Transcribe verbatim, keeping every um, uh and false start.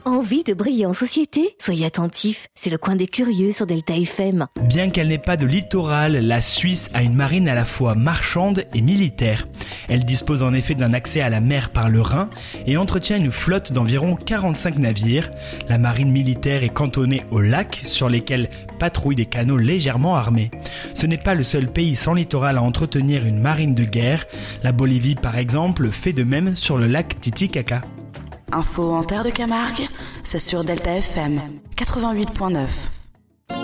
Envie de briller en société ? Soyez attentifs, c'est le coin des curieux sur Delta F M. Bien qu'elle n'ait pas de littoral, la Suisse a une marine à la fois marchande et militaire. Elle dispose en effet d'un accès à la mer par le Rhin et entretient une flotte d'environ quarante-cinq navires. La marine militaire est cantonnée aux lacs sur lesquels patrouillent des canaux légèrement armés. Ce n'est pas le seul pays sans littoral à entretenir une marine de guerre. La Bolivie, par exemple, fait de même sur le lac Titicaca. Info en terre de Camargue, c'est sur Delta F M quatre-vingt-huit virgule neuf.